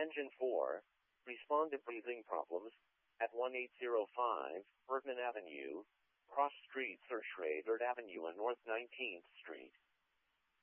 Engine 4, respond to breathing problems at 1805 Bergman Avenue, cross streets or Schrader Avenue and North 19th Street.